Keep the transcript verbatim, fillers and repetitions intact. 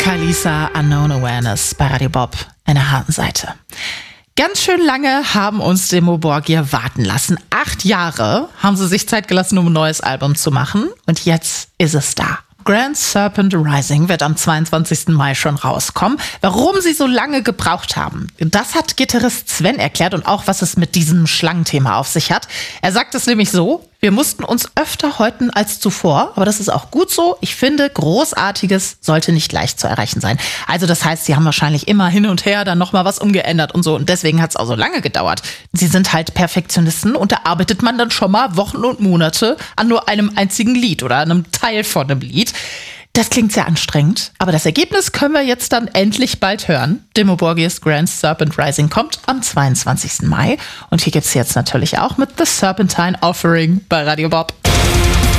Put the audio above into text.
Kalisa Unknown Awareness bei Radio Bob, einer harten Seite. Ganz schön lange haben uns Dimmu Borgir warten lassen. Acht Jahre haben sie sich Zeit gelassen, um ein neues Album zu machen. Und jetzt ist es da. Grand Serpent Rising wird am zweiundzwanzigsten Mai schon rauskommen. Warum sie so lange gebraucht haben, das hat Gitarrist Sven erklärt und auch, was es mit diesem Schlangenthema auf sich hat. Er sagt es nämlich so: Wir mussten uns öfter häuten als zuvor, aber das ist auch gut so. Ich finde, Großartiges sollte nicht leicht zu erreichen sein. Also das heißt, sie haben wahrscheinlich immer hin und her dann nochmal was umgeändert und so. Und deswegen hat es auch so lange gedauert. Sie sind halt Perfektionisten und da arbeitet man dann schon mal Wochen und Monate an nur einem einzigen Lied oder einem Teil von einem Lied. Das klingt sehr anstrengend, aber das Ergebnis können wir jetzt dann endlich bald hören. Dimmu Borgirs Grand Serpent Rising kommt am zweiundzwanzigsten Mai. Und hier gibt's jetzt natürlich auch mit The Serpentine Offering bei Radio Bob.